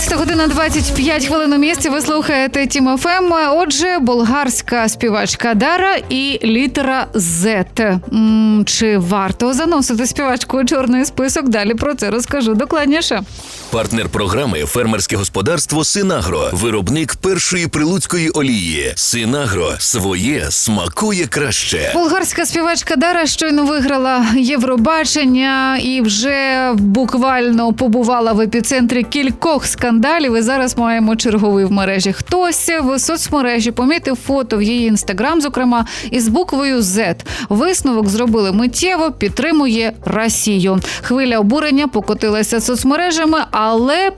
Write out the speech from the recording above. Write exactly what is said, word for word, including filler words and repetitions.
дванадцята година двадцять п'ять хвилин у місті. Ви слухаєте Тім ФМ. Отже, болгарська співачка Дара і літера Z. М, чи варто заносити співачку у чорний список? Далі про це розкажу докладніше. Партнер програми – фермерське господарство «Синагро». Виробник першої прилуцької олії. «Синагро» – своє смакує краще. Болгарська співачка Дара щойно виграла Євробачення і вже буквально побувала в епіцентрі кількох скандалів. І зараз маємо черговий в мережі. Хтось в соцмережі помітив фото в її інстаграм, зокрема, із буквою Z. Висновок зробили миттєво, підтримує Росію. Хвиля обурення покотилася соцмережами, але